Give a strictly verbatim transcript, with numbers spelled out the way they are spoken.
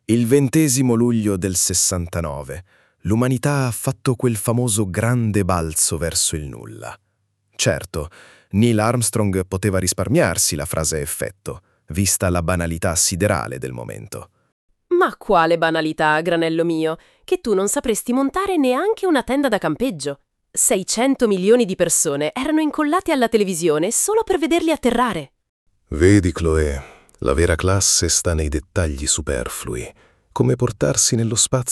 Il ventesimo luglio del sessantanove, l'umanità ha fatto quel famoso grande balzo verso il nulla. Certo, Neil Armstrong poteva risparmiarsi la frase effetto, vista la banalità siderale del momento. Ma quale banalità, granello mio, che tu non sapresti montare neanche una tenda da campeggio. seicento milioni di persone erano incollate alla televisione solo per vederli atterrare. Vedi, Chloé, la vera classe sta nei dettagli superflui, come portarsi nello spazio